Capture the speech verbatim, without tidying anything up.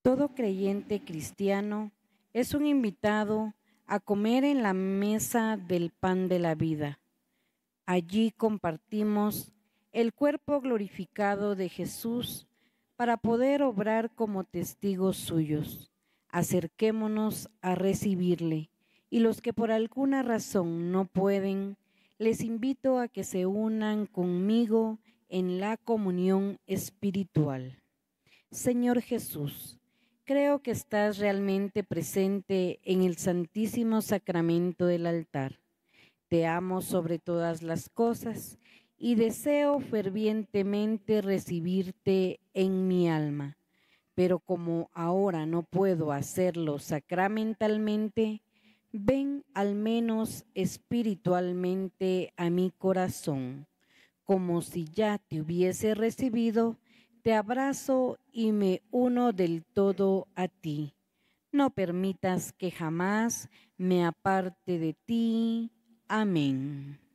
Todo creyente cristiano es un invitado a comer en la mesa del pan de la vida. Allí compartimos el cuerpo glorificado de Jesús para poder obrar como testigos suyos. Acerquémonos a recibirle, y los que por alguna razón no pueden, les invito a que se unan conmigo en la comunión espiritual. Señor Jesús, creo que estás realmente presente en el Santísimo Sacramento del altar. Te amo sobre todas las cosas y deseo fervientemente recibirte en mi alma. Pero como ahora no puedo hacerlo sacramentalmente, ven al menos espiritualmente a mi corazón. Como si ya te hubiese recibido, te abrazo y me uno del todo a ti. No permitas que jamás me aparte de ti. Amén.